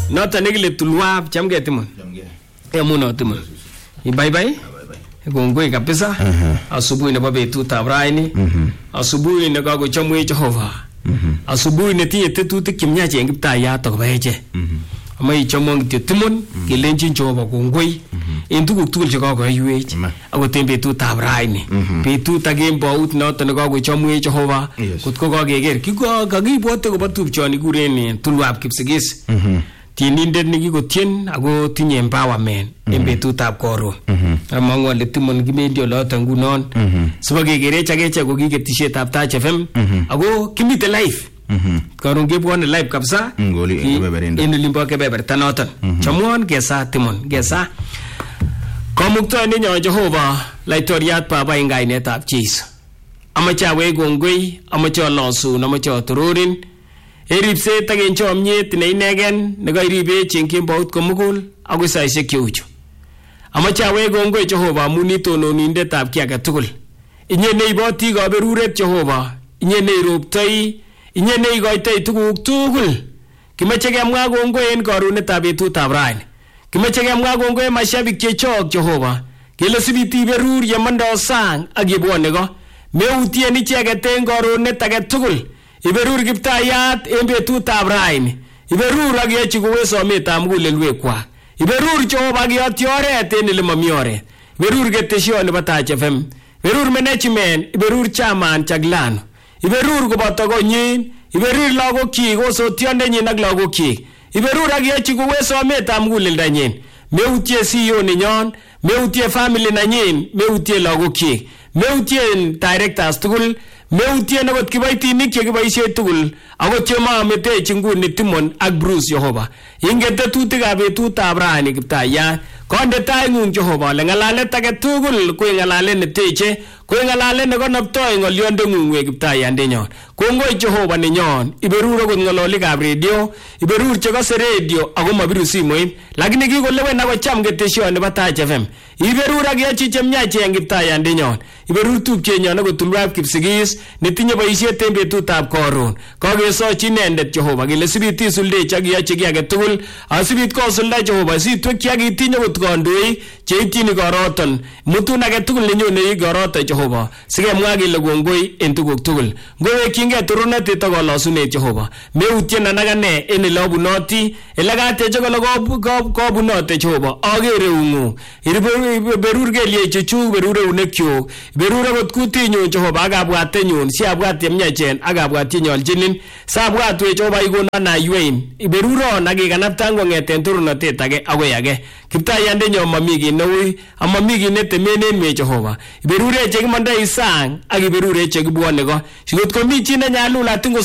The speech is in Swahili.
Noton nekile tulwap chamgee Timon. Emuno Timon. Ibaibai? Kongoi kabisa. Asubuhi nebo betutab raini. Asubuhi nekakochomwech Jehova. Asubuhi netinye tetutik chemyach en Kiptayat akobo echek. Amache ichomwon kityo Timon kelenchin Jehova kongoi en tuguk tugul chekakoyoiwech akot en betutab raini. Betut ak kembout noton nekakochomwech Jehova kotko kakeker kakibwote kobo tupchoni kikuren Tulwap Kipsigis. Tienindet nekikotien ako tinye empowerment en betutab koron. Amang'u ale Timon kibendi oloton ngunon sibakekerech akechek ko kiketisietab Touch FM ako kimite live. Karon kebwone live kabisa en olimbo kebeberta noton. Chomwon kesa Timon kesa. Kamuktoindenyo Jehova laitoriat Baba en kainetab Jesu. Amache awech kongoi, amache alosun, amache atororin. Eripset ak en chomyet ne inegen nekairibech en kembout komugul akoi saisiek cheuchu. Amache awech kongoi Jehova amun itononindetab kiy age tugul. Inye neiboti kaberuret Jehova, inye neiroptoi, inye neikoitoi tuguk tugul. Kimache kemwa kongoi en karonetab betutab raini. Kimache kemwa kongoi en mashabik chechok Jehova. Kele sibiti berur yemondoo sang ak yebwone ko. Meutien icheket en karonet age tugul. Iberur Kiptayat en betutab raini. Iberur ak yechi kowe sometab mugulelwekwak. Iberur Jehova kiyotyi oret en ele momi oret. Iberur ketesioni nebo Touch FM. Iberur management, iberur chairman Chaglano. Iberur koboto konyin, iberur lagokyik osotiondenyin ak lagokyik. Iberur ak yechi kowe sometab muguleldanyin. Meutie CEO nenyon, meutie family nanyin, meutie lagokyik. Meutien directors tugul, meutien akot kiboitinik chekiboisien tugul, akot chemametech nguni Timon ak Bruce Jehova. Ingen tetutikab betutab raini Kiptayat. Konde taing'ung Jehova ole ng'alalet age tugul ko ng'alalet neteche, ko ng'alalet nekonoptoi ng'olyondeng'ung we Kiptayandenyon. Kongoi Jehova nenyon, iberur akot ng'ololikab redio, iberur chekose redio ako mabiru simoit, lakini kikolewen akocham ketesioni nebo Touch FM. Iberur ak yochi chemyach en Kiptayandenyon. Iberur tupchenyon akot Tulwap Kipsigis netinye boisiet en betutab koron. Kakesochi inendet Jehova kele sibit isuldechi ak iyochi kiy age tugul, asibit kosulda Jehova sitwekyi ak itinye akot kandoik cheityini koroton. Mutun age tugul nenyone ikoroton Jehova sikemwa kele kongoi en tuguk tugul. Ngowekyingei turunetet ak kalosunet Jehova. Meutienon ak ane en ele abunoti, ele kateche kole kobunote Jehova. Akere eung'ung. Iberur kelyechechuk, iberur eunekyuk, iberur akot kutinyun Jehova ak abwatenyun siabwat yemyachen ak abwat chenyolchinin. Sabwatwech Jehova ikonon aywein. Iberuron ak ikanaptan kong'eten turunetet age akoi age. Kiptayandenyon mami kiy neui, amami kiy netemen en me Jehova. Iberurech chekimondoi sang ak iberurech chekibwone ko. Sikot komi chi nenyalulat